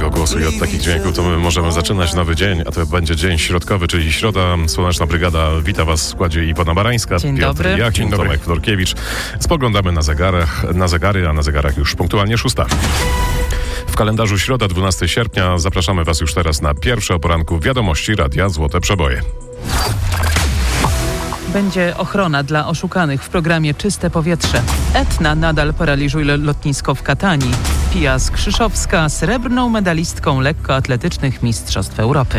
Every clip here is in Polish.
tego głosu i od takich dźwięków to my możemy zaczynać nowy dzień, a to będzie dzień środkowy, czyli środa. Słoneczna Brygada wita Was w składzie Iwona Barańska, Dzień Piotr dobry. Jakim, Tomek Florkiewicz. Spoglądamy na zegary, a na zegarach już punktualnie 6. W kalendarzu środa, 12 sierpnia. Zapraszamy Was już teraz na pierwsze o poranku wiadomości Radia Złote Przeboje. Będzie ochrona dla oszukanych w programie Czyste Powietrze. Etna nadal paraliżuje lotnisko w Katanii. Pia Skrzyszowska srebrną medalistką lekkoatletycznych Mistrzostw Europy.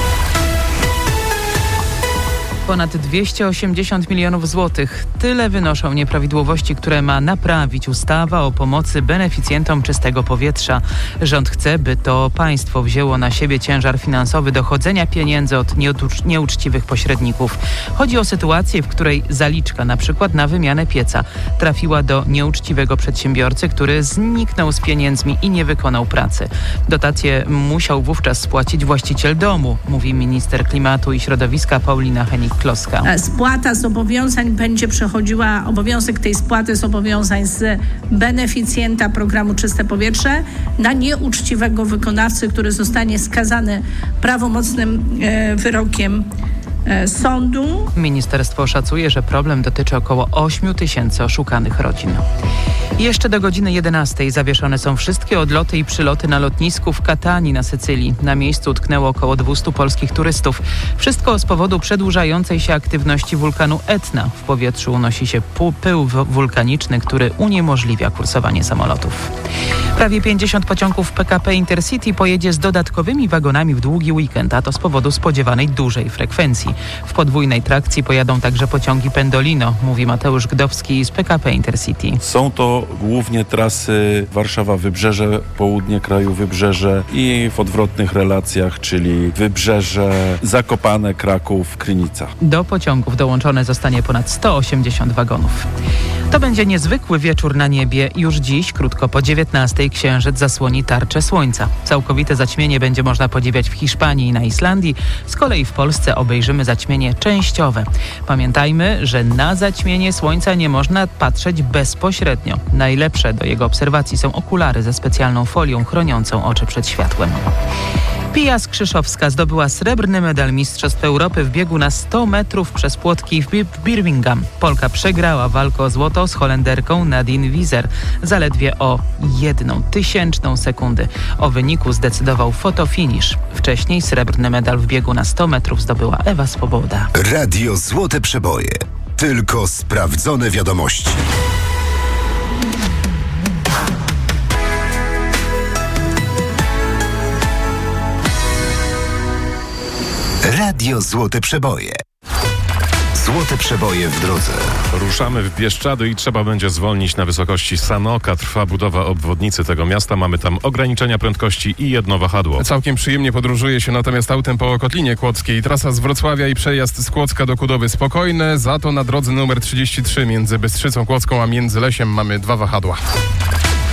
Ponad 280 milionów złotych. Tyle wynoszą nieprawidłowości, które ma naprawić ustawa o pomocy beneficjentom czystego powietrza. Rząd chce, by to państwo wzięło na siebie ciężar finansowy dochodzenia pieniędzy od nieuczciwych pośredników. Chodzi o sytuację, w której zaliczka, na przykład na wymianę pieca, trafiła do nieuczciwego przedsiębiorcy, który zniknął z pieniędzmi i nie wykonał pracy. Dotację musiał wówczas spłacić właściciel domu, mówi minister klimatu i środowiska Paulina Hennig-Kloska. Spłata zobowiązań będzie przechodziła, obowiązek tej spłaty zobowiązań z beneficjenta programu Czyste Powietrze na nieuczciwego wykonawcę, który zostanie skazany prawomocnym wyrokiem sądu. Ministerstwo szacuje, że problem dotyczy około 8 tysięcy oszukanych rodzin. Jeszcze do godziny 11 zawieszone są wszystkie odloty i przyloty na lotnisku w Katanii na Sycylii. Na miejscu utknęło około 200 polskich turystów. Wszystko z powodu przedłużającej się aktywności wulkanu Etna. W powietrzu unosi się pył wulkaniczny, który uniemożliwia kursowanie samolotów. Prawie 50 pociągów PKP Intercity pojedzie z dodatkowymi wagonami w długi weekend, a to z powodu spodziewanej dużej frekwencji. W podwójnej trakcji pojadą także pociągi Pendolino, mówi Mateusz Gdowski z PKP Intercity. Są to głównie trasy Warszawa-Wybrzeże, południe kraju Wybrzeże i w odwrotnych relacjach, czyli Wybrzeże, Zakopane, Kraków, Krynica. Do pociągów dołączone zostanie ponad 180 wagonów. To będzie niezwykły wieczór na niebie. Już dziś, krótko po 19:00, księżyc zasłoni tarczę słońca. Całkowite zaćmienie będzie można podziwiać w Hiszpanii i na Islandii. Z kolei w Polsce obejrzymy zaćmienie częściowe. Pamiętajmy, że na zaćmienie słońca nie można patrzeć bezpośrednio. Najlepsze do jego obserwacji są okulary ze specjalną folią chroniącą oczy przed światłem. Pia Skrzyszowska zdobyła srebrny medal Mistrzostw Europy w biegu na 100 metrów przez płotki w Birmingham. Polka przegrała walkę o złoto z Holenderką Nadine Wieser zaledwie o 0,01 sekundy. O wyniku zdecydował fotofinisz. Wcześniej srebrny medal w biegu na 100 metrów zdobyła Ewa Swoboda. Radio Złote Przeboje. Tylko sprawdzone wiadomości. Radio Złote Przeboje. Złote Przeboje w drodze. Ruszamy w Bieszczady i trzeba będzie zwolnić na wysokości Sanoka. Trwa budowa obwodnicy tego miasta. Mamy tam ograniczenia prędkości i jedno wahadło. Całkiem przyjemnie podróżuje się natomiast autem po Kotlinie Kłodzkiej. Trasa z Wrocławia i przejazd z Kłodzka do Kudowy spokojne. Za to na drodze numer 33 między Bystrzycą Kłodzką a Międzylesiem mamy 2 wahadła.